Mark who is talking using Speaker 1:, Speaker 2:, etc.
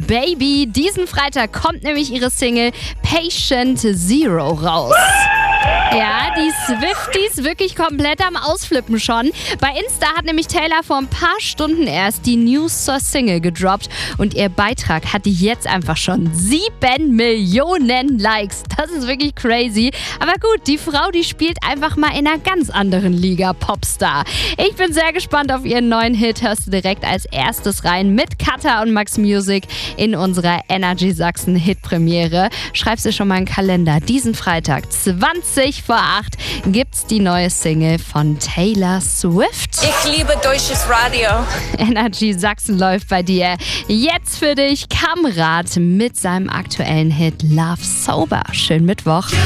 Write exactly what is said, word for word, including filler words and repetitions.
Speaker 1: Baby. Diesen Freitag kommt nämlich ihre Single Patient Zero raus. Ja, die Swifties wirklich komplett am Ausflippen schon. Bei Insta hat nämlich Taylor vor ein paar Stunden erst die News zur Single gedroppt und ihr Beitrag hatte jetzt einfach schon sieben Millionen Likes. Das ist wirklich crazy. Aber gut, die Frau, die spielt einfach mal in einer ganz anderen Liga, Popstar. Ich bin sehr gespannt auf ihren neuen Hit. Hörst du direkt als erstes rein mit Katha und Max Music in unserer Energy Sachsen Hitpremiere. Schreibst du schon mal einen Kalender. Diesen Freitag, zwanzig vor acht, gibt's die neue Single von Taylor Swift.
Speaker 2: Ich liebe deutsches Radio.
Speaker 1: Energy Sachsen läuft bei dir. Jetzt für dich Kamrat mit seinem aktuellen Hit Love Sober. Schönen Mittwoch.